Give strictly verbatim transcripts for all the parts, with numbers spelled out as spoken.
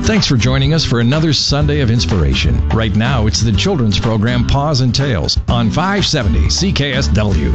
Thanks for joining us for another Sunday of inspiration. Right now, it's the children's program Paws and Tales on five seventy C K S W.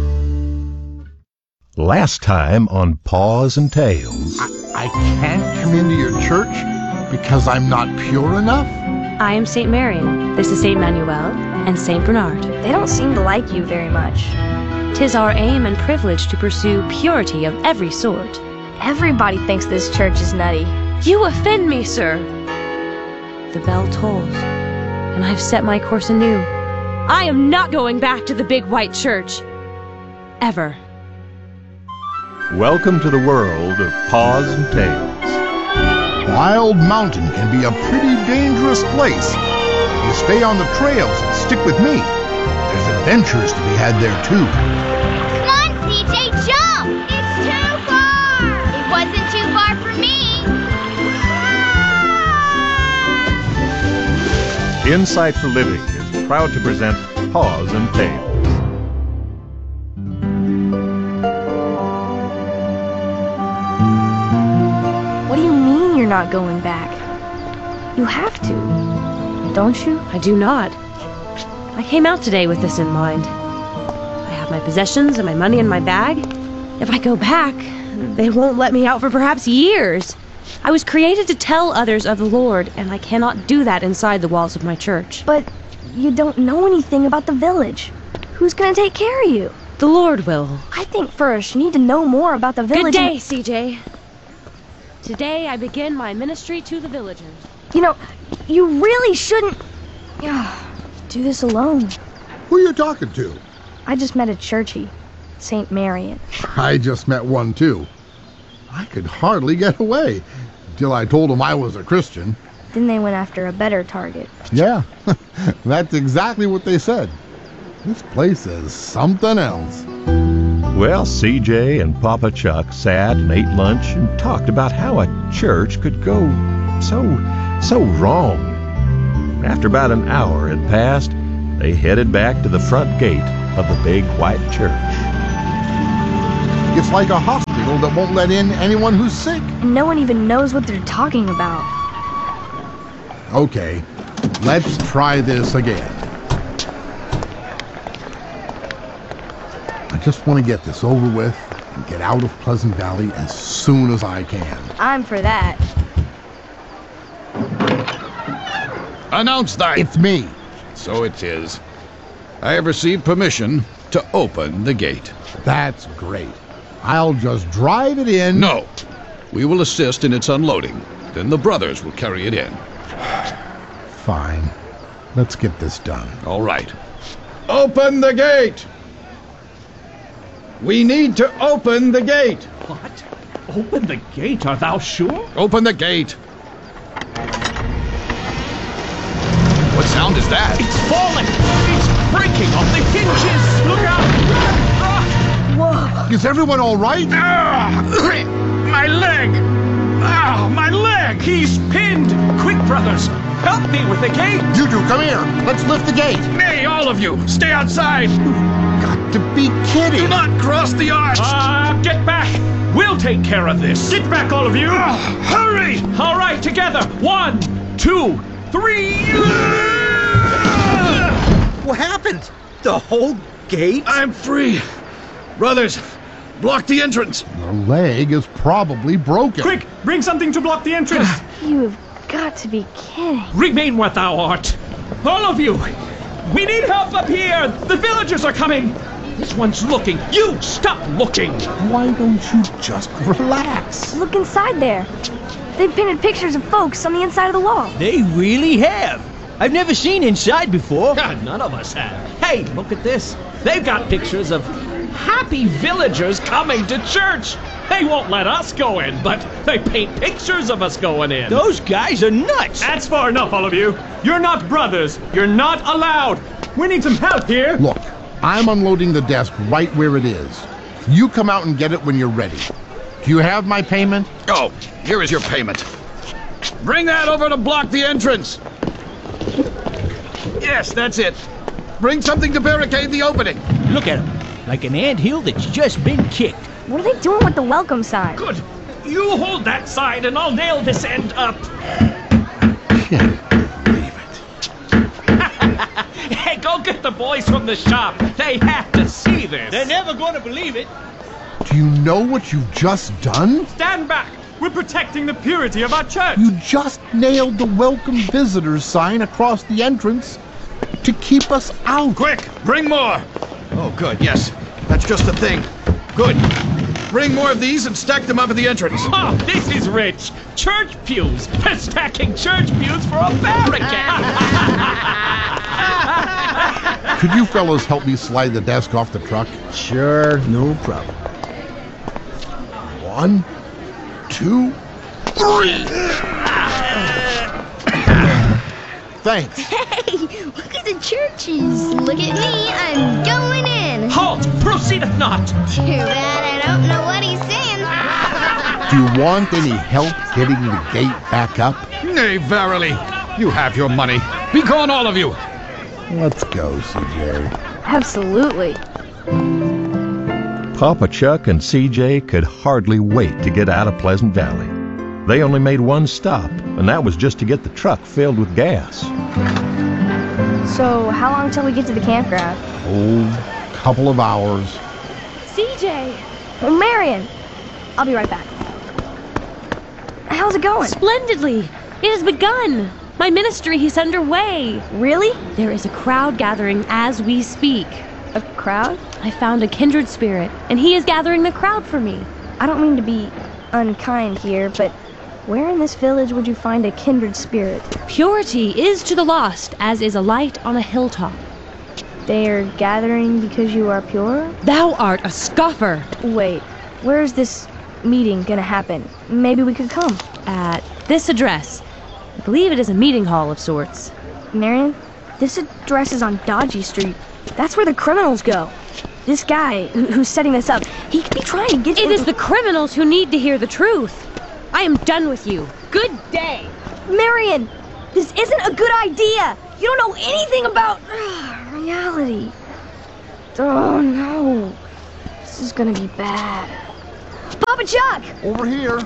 Last time on Paws and Tales. I, I can't come into your church because I'm not pure enough? I am Saint Marian. This is Saint Manuel and Saint Bernard. They don't seem to like you very much. Tis our aim and privilege to pursue purity of every sort. Everybody thinks this church is nutty. You offend me, sir. The bell tolls, and I've set my course anew. I am not going back to the big white church. Ever. Welcome to the world of Paws and Tales. Wild Mountain can be a pretty dangerous place. If you stay on the trails and stick with me, there's adventures to be had there too. Come on, C J, jump! It's too far! It wasn't too far for me. Insight for Living is proud to present Paws and Tales. What do you mean you're not going back? You have to, don't you? I do not. I came out today with this in mind. I have my possessions and my money in my bag. If I go back, they won't let me out for perhaps years. I was created to tell others of the Lord, and I cannot do that inside the walls of my church. But you don't know anything about the village. Who's gonna take care of you? The Lord will. I think first you need to know more about the village. Good day, and... C J. Today I begin my ministry to the villagers. You know, you really shouldn't do this alone. Who are you talking to? I just met a churchy, Saint Marian. I just met one too. I could hardly get away till I told him I was a Christian. Then they went after a better target. Yeah, that's exactly what they said. This place is something else. Well, C J and Papa Chuck sat and ate lunch and talked about how a church could go so, so wrong. After about an hour had passed, they headed back to the front gate of the big white church. It's like a hospital that won't let in anyone who's sick. And no one even knows what they're talking about. Okay, let's try this again. I just want to get this over with and get out of Pleasant Valley as soon as I can. I'm for that. Announce that. It's me. So it is. I have received permission to open the gate. That's great. I'll just drive it in. No. We will assist in its unloading. Then the brothers will carry it in. Fine. Let's get this done. All right. Open the gate! We need to open the gate! What? Open the gate? Are thou sure? Open the gate! What sound is that? It's falling! It's breaking off the hinges! Look out! Whoa! Is everyone all right? Ah, my leg! Ah, my leg! He's pinned! Quick, brothers! Help me with the gate! You two, come here! Let's lift the gate! Nay, all of you! Stay outside! Got to be kidding! Do not cross the arch! Ah, uh, get back! We'll take care of this! Get back, all of you! Uh, hurry! All right, together! One, two, three! What happened? The whole gate? I'm free! Brothers, block the entrance! The leg is probably broken. Quick, bring something to block the entrance! You've got to be kidding. Remain where thou art! All of you! We need help up here! The villagers are coming! This one's looking! You stop looking! Why don't you just relax? Look inside there. They've painted pictures of folks on the inside of the wall. They really have. I've never seen inside before. None of us have. Hey, look at this. They've got pictures of happy villagers coming to church. They won't let us go in, but they paint pictures of us going in. Those guys are nuts. That's far enough, all of you. You're not brothers. You're not allowed. We need some help here. Look, I'm unloading the desk right where it is. You come out and get it when you're ready. Do you have my payment? Oh, here is your payment. Bring that over to block the entrance. Yes, that's it. Bring something to barricade the opening. Look at him, like an anthill that's just been kicked. What are they doing with the welcome sign? Good. You hold that side and I'll nail this end up. Can't believe it. Hey, go get the boys from the shop. They have to see this. They're never going to believe it. Do you know what you've just done? Stand back! We're protecting the purity of our church! You just nailed the welcome visitors sign across the entrance to keep us out. Quick, bring more. Oh, good, yes. That's just the thing. Good. Bring more of these and stack them up at the entrance. Oh, this is rich. Church pews. They're stacking church pews for a barricade. Could you fellows help me slide the desk off the truck? Sure, no problem. One, two, three. Thanks. Hey, look at the churches. Look at me, I'm going in. Halt! Proceedeth not! Too bad I don't know what he's saying. Do you want any help getting the gate back up? Nay, verily. You have your money. Be gone, all of you. Let's go, C J. Absolutely. Papa Chuck and C J could hardly wait to get out of Pleasant Valley. They only made one stop, and that was just to get the truck filled with gas. So, how long till we get to the campground? Oh, couple of hours. C J! Well, Marion! I'll be right back. How's it going? Splendidly! It has begun! My ministry is underway! Really? There is a crowd gathering as we speak. A crowd? I found a kindred spirit, and he is gathering the crowd for me. I don't mean to be unkind here, but where in this village would you find a kindred spirit? Purity is to the lost as is a light on a hilltop. They are gathering because you are pure? Thou art a scoffer! Wait, where's this meeting gonna happen? Maybe we could come. At this address. I believe it is a meeting hall of sorts. Marion, this address is on Dodgy Street. That's where the criminals go. This guy who, who's setting this up, he could be trying to get... It is the criminals who need to hear the truth. I am done with you. Good day. Marion, this isn't a good idea. You don't know anything about uh, reality. Oh, no. This is gonna be bad. Papa Chuck! Over here.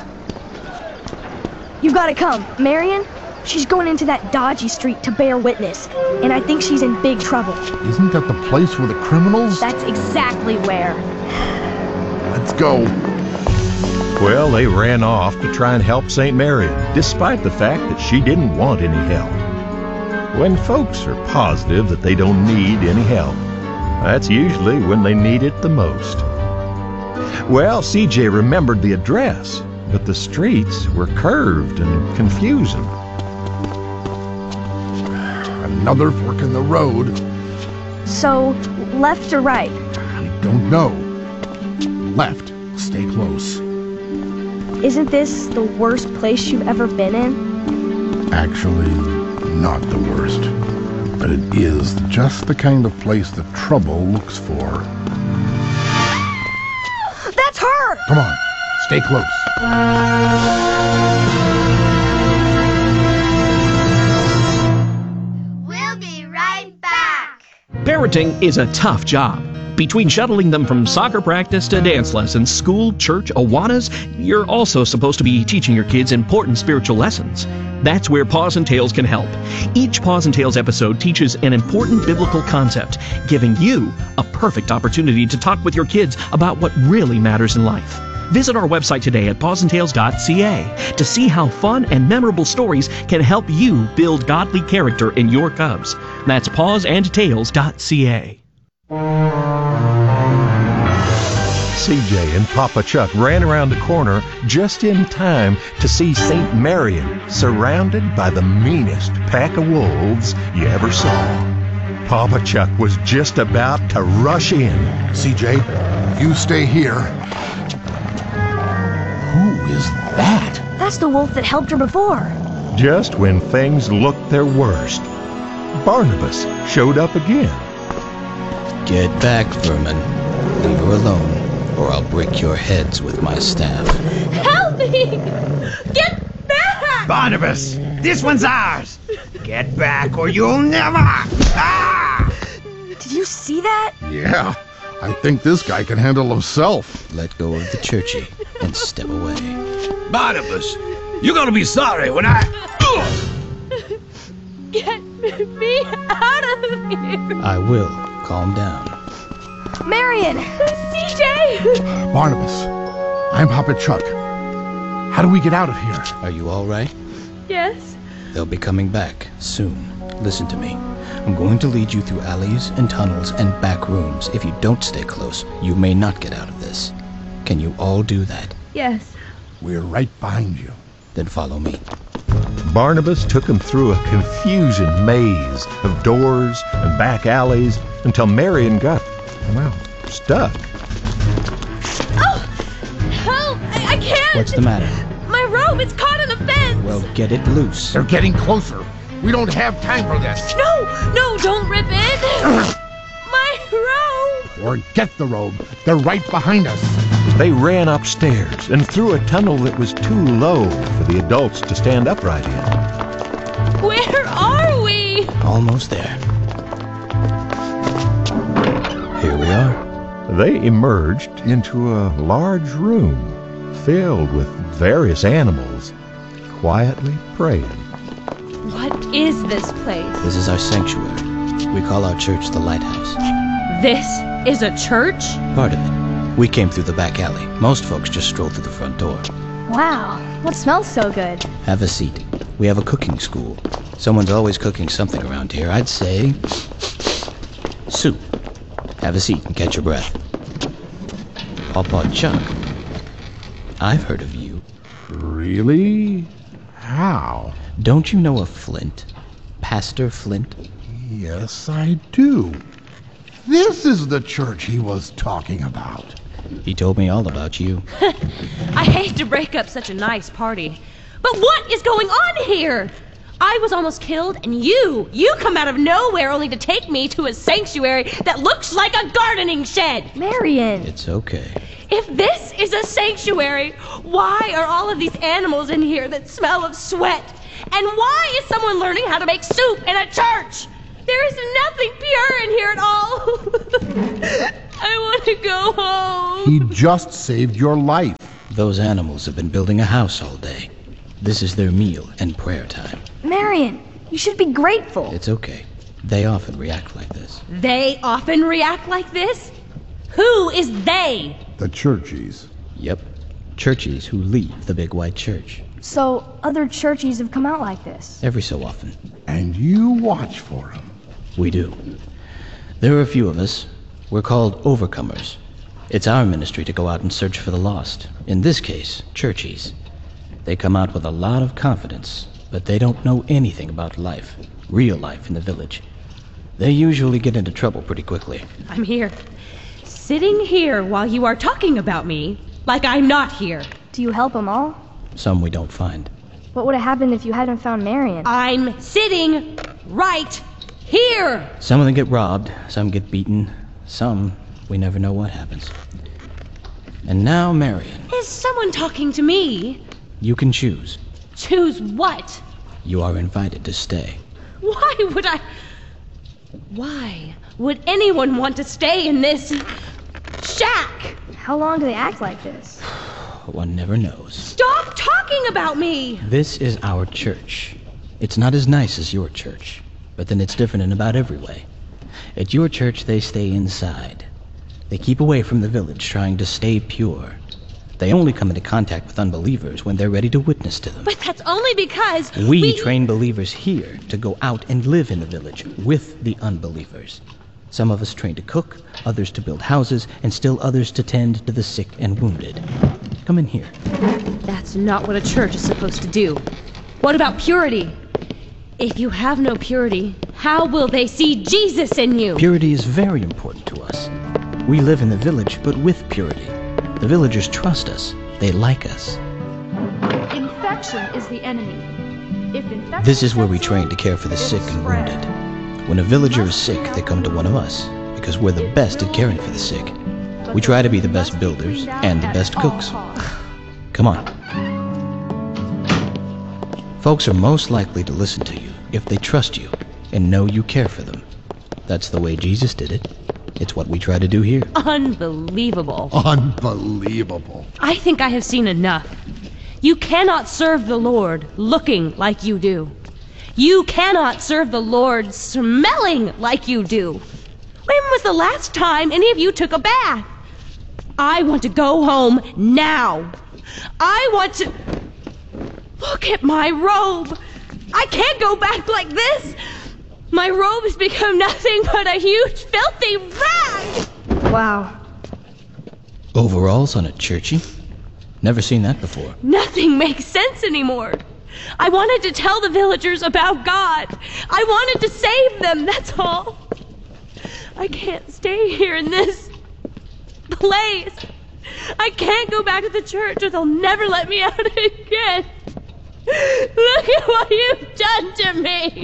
You gotta come. Marion, she's going into that Dodgy Street to bear witness. And I think she's in big trouble. Isn't that the place for the criminals? That's exactly where. Let's go. Well, they ran off to try and help Saint Marion, despite the fact that she didn't want any help. When folks are positive that they don't need any help, that's usually when they need it the most. Well, C J remembered the address, but the streets were curved and confusing. Another fork in the road. So, left or right? I don't know. Left. Stay close. Isn't this the worst place you've ever been in? Actually, not the worst. But it is just the kind of place that trouble looks for. That's her! Come on, stay close. We'll be right back. Parenting is a tough job. Between shuttling them from soccer practice to dance lessons, school, church, Awanas, you're also supposed to be teaching your kids important spiritual lessons. That's where Paws and Tales can help. Each Paws and Tales episode teaches an important biblical concept, giving you a perfect opportunity to talk with your kids about what really matters in life. Visit our website today at paws and tales dot c a to see how fun and memorable stories can help you build godly character in your cubs. That's paws and tales dot c a. C J and Papa Chuck ran around the corner just in time to see Saint Marion surrounded by the meanest pack of wolves you ever saw. Papa Chuck was just about to rush in. C J, you stay here. Who is that? That's the wolf that helped her before. Just when things looked their worst, Barnabas showed up again. Get back, vermin. Leave her alone, or I'll break your heads with my staff. Help me! Get back! Barnabas, this one's ours. Get back, or you'll never. Ah! Did you see that? Yeah, I think this guy can handle himself. Let go of the churchy. and step away. Barnabas, you're gonna be sorry when I... Get me out of here! I will. Calm down. Marion! C J! Barnabas, I'm Papa Chuck. How do we get out of here? Are you all right? Yes? They'll be coming back soon. Listen to me. I'm going to lead you through alleys and tunnels and back rooms. If you don't stay close, you may not get out of this. Can you all do that? Yes. We're right behind you. Then follow me. Barnabas took him through a confusing maze of doors and back alleys until Marion got, well, stuck. Oh! Help! I, I can't! What's the matter? My robe, it's caught in the fence! Well, get it loose. They're getting closer. We don't have time for this. No! No, don't rip it! My robe! Or get the robe. They're right behind us. They ran upstairs and through a tunnel that was too low for the adults to stand upright in. Where are we? Almost there. Here we are. They emerged into a large room filled with various animals, quietly praying. What is this place? This is our sanctuary. We call our church the Lighthouse. This is a church? Part of it. We came through the back alley. Most folks just stroll through the front door. Wow, what smells so good? Have a seat. We have a cooking school. Someone's always cooking something around here. I'd say soup. Have a seat and catch your breath. Papa Chuck, I've heard of you. Really? How? Don't you know of Flint? Pastor Flint? Yes, I do. This is the church he was talking about. He told me all about you. I hate to break up such a nice party, but what is going on here? I was almost killed, and you, you come out of nowhere only to take me to a sanctuary that looks like a gardening shed. Marion! It's okay. If this is a sanctuary, why are all of these animals in here that smell of sweat? And why is someone learning how to make soup in a church? There is nothing pure in here at all. I want to go home. He just saved your life. Those animals have been building a house all day. This is their meal and prayer time. Marion, you should be grateful. It's okay. They often react like this. They often react like this? Who is they? The churchies. Yep. Churchies who leave the big white church. So, other churchies have come out like this? Every so often. And you watch for them. We do. There are a few of us. We're called overcomers. It's our ministry to go out and search for the lost. In this case, churchies. They come out with a lot of confidence, but they don't know anything about life, real life in the village. They usually get into trouble pretty quickly. I'm here. Sitting here while you are talking about me, like I'm not here. Do you help them all? Some we don't find. What would have happened if you hadn't found Marion? I'm sitting right here. Some of them get robbed, some get beaten, some we never know what happens. And now Marion. Is someone talking to me? You can choose. Choose what? You are invited to stay. Why would I... Why would anyone want to stay in this shack? How long do they act like this? One never knows. Stop talking about me! This is our church. It's not as nice as your church, but then it's different in about every way. At your church, they stay inside. They keep away from the village, trying to stay pure. They only come into contact with unbelievers when they're ready to witness to them. But that's only because we, we train believers here to go out and live in the village with the unbelievers. Some of us train to cook, others to build houses, and still others to tend to the sick and wounded. Come in here. That's not what a church is supposed to do. What about purity? If you have no purity, how will they see Jesus in you? Purity is very important to us. We live in the village, but with purity. The villagers trust us. They like us. Infection is the enemy. If infection This is where we train to care for the sick and wounded. When a villager is sick, they come to one of us, because we're the best at caring for the sick. We try to be the best builders and the best cooks. Come on. Folks are most likely to listen to you if they trust you and know you care for them. That's the way Jesus did it. It's what we try to do here. Unbelievable. Unbelievable. I think I have seen enough. You cannot serve the Lord looking like you do. You cannot serve the Lord smelling like you do. When was the last time any of you took a bath? I want to go home now. I want to... Look at my robe. I can't go back like this. My robe has become nothing but a huge, filthy rag. Wow. Overalls on a churchy? Never seen that before. Nothing makes sense anymore. I wanted to tell the villagers about God. I wanted to save them, that's all. I can't stay here in this place. I can't go back to the church or they'll never let me out again. Look at what you've done to me.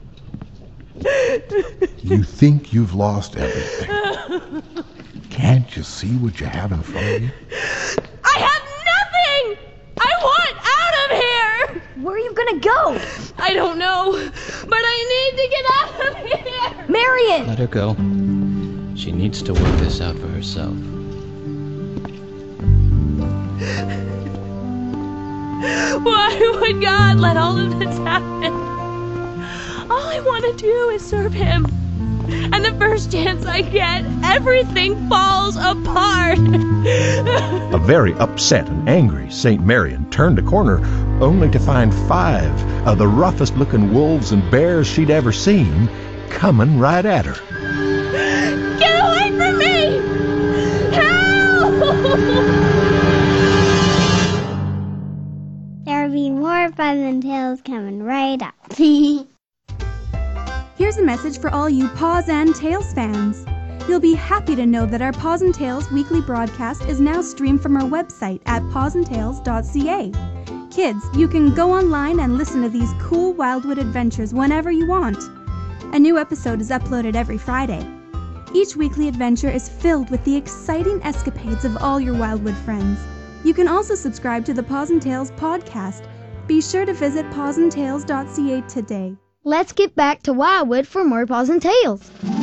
You think you've lost everything. Can't you see what you have in front of you? I have nothing! I want out of here! Where are you gonna go? I don't know, but I need to get out of here! Marion! Let her go. She needs to work this out for herself. Why would God let all of this happen? All I want to do is serve him. And the first chance I get, everything falls apart. A very upset and angry Saint Marian turned a corner only to find five of the roughest-looking wolves and bears she'd ever seen coming right at her. Get away from me! Help! There'll be more fun and tales coming right up. Here's a message for all you Paws and Tales fans. You'll be happy to know that our Paws and Tales weekly broadcast is now streamed from our website at paws and tales dot c a. Kids, you can go online and listen to these cool Wildwood adventures whenever you want. A new episode is uploaded every Friday. Each weekly adventure is filled with the exciting escapades of all your Wildwood friends. You can also subscribe to the Paws and Tales podcast. Be sure to visit paws and tales dot c a today. Let's get back to Wildwood for more Paws and Tales.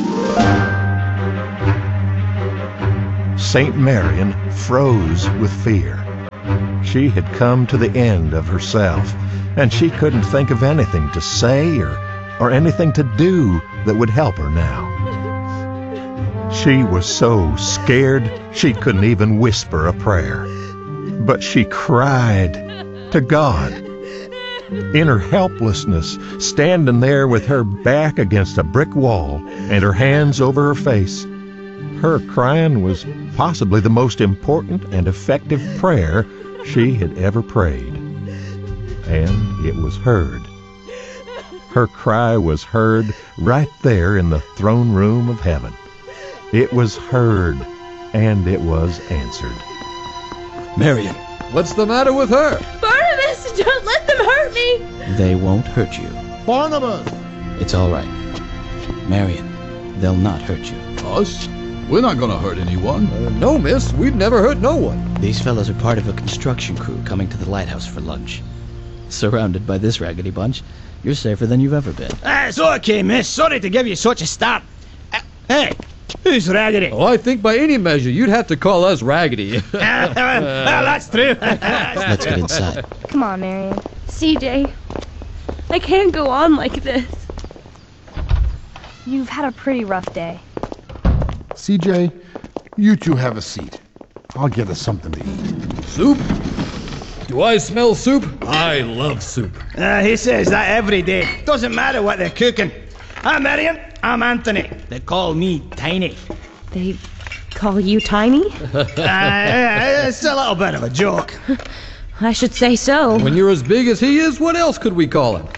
Saint Marian froze with fear. She had come to the end of herself, and she couldn't think of anything to say or, or anything to do that would help her now. She was so scared she couldn't even whisper a prayer. But she cried to God. In her helplessness, standing there with her back against a brick wall and her hands over her face, her crying was possibly the most important and effective prayer she had ever prayed. And it was heard. Her cry was heard right there in the throne room of heaven. It was heard, and it was answered. Marian. What's the matter with her? Barnabas, don't let them hurt me! They won't hurt you. Barnabas! It's all right. Marian, they'll not hurt you. Us? We're not gonna hurt anyone. Uh, no, miss. We've never hurt no one. These fellows are part of a construction crew coming to the lighthouse for lunch. Surrounded by this raggedy bunch, you're safer than you've ever been. Ah, it's okay, miss. Sorry to give you such a start. Uh, hey, who's raggedy? Oh, I think by any measure you'd have to call us raggedy. uh, that's true. Let's get inside. Come on, Marian. C J, I can't go on like this. You've had a pretty rough day. C J, you two have a seat. I'll get us something to eat. Soup? Do I smell soup? I love soup. Uh, he says that every day. Doesn't matter what they're cooking. I'm Marian. I'm Anthony. They call me Tiny. They call you Tiny? uh, it's a little bit of a joke. I should say so. When you're as big as he is, what else could we call him?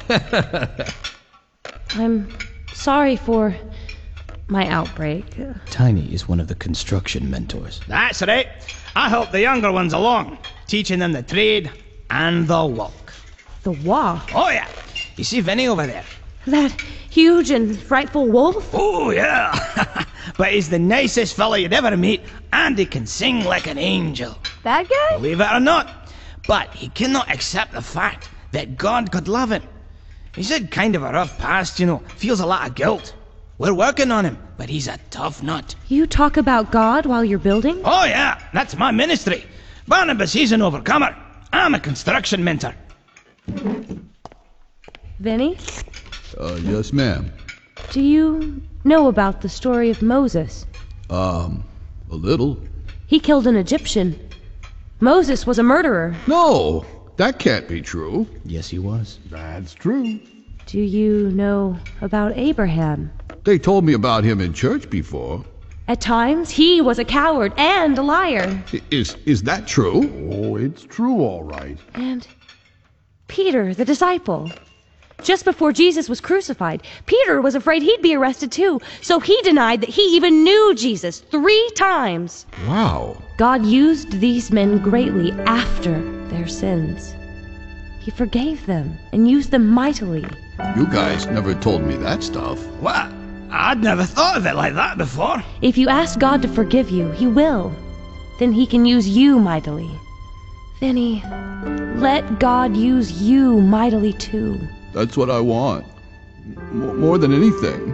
I'm sorry for my outbreak. Tiny is one of the construction mentors. That's right. I help the younger ones along, teaching them the trade and the walk. The walk? Oh, yeah. You see Vinny over there? That huge and frightful wolf? Oh, yeah. But he's the nicest fella you'd ever meet, and he can sing like an angel. Bad guy? Believe it or not. But he cannot accept the fact that God could love him. He's had kind of a rough past, you know. Feels a lot of guilt. We're working on him, but he's a tough nut. You talk about God while you're building? Oh, yeah, that's my ministry. Barnabas, he's an overcomer. I'm a construction mentor. Vinny, Uh, yes, ma'am. do you know about the story of Moses? Um, a little. He killed an Egyptian. Moses was a murderer. No, that can't be true. Yes, he was. That's true. Do you know about Abraham? They told me about him in church before. At times, he was a coward and a liar. I- Is is that true? Oh, it's true, all right. And Peter, the disciple. Just before Jesus was crucified, Peter was afraid he'd be arrested too, so he denied that he even knew Jesus three times. Wow. God used these men greatly after their sins. He forgave them and used them mightily. You guys never told me that stuff. What? I'd never thought of it like that before. If you ask God to forgive you, he will. Then he can use you mightily. Vinny, let God use you mightily too. That's what I want. M- more than anything.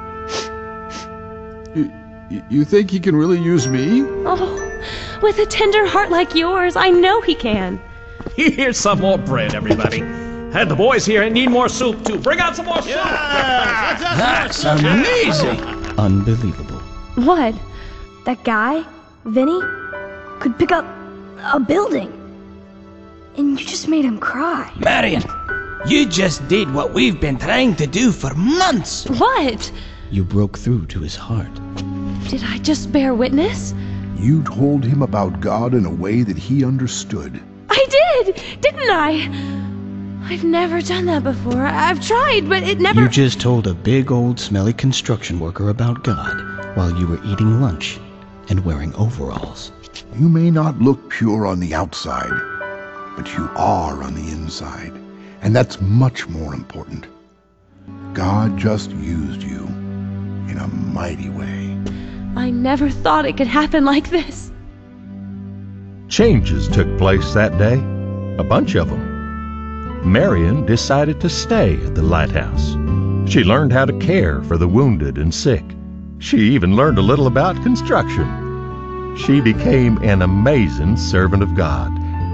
You, you- you think he can really use me? Oh, with a tender heart like yours, I know he can. Here's some more bread, everybody. And the boys here need more soup, too. Bring out some more soup. That's amazing. Unbelievable. What? That guy, Vinny, could pick up a building. And you just made him cry. Marion, you just did what we've been trying to do for months. What? You broke through to his heart. Did I just bear witness? You told him about God in a way that he understood. I did, didn't I? I've never done that before. I've tried, but it never... You just told a big old smelly construction worker about God while you were eating lunch and wearing overalls. You may not look pure on the outside, but you are on the inside. And that's much more important. God just used you in a mighty way. I never thought it could happen like this. Changes took place that day, a bunch of them. Marion decided to stay at the lighthouse. She learned how to care for the wounded and sick. She even learned a little about construction. She became an amazing servant of God